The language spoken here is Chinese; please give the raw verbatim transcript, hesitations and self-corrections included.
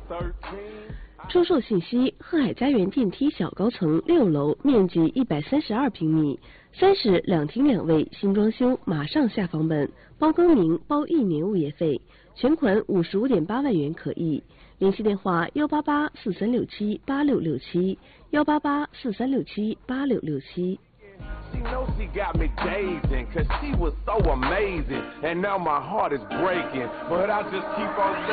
出售信息：鹤海家园电梯小高层六楼，面积一百三十二平米，三室两厅两卫，新装修，马上下房本，包更名，包一年物业费，全款五十五点八万元可以。联系电话：幺八八四三六七八六六七，幺八八四三六七八六六七。 She knows she got me dazing, cause she was so amazing, and now my heart is breaking, but I just keep on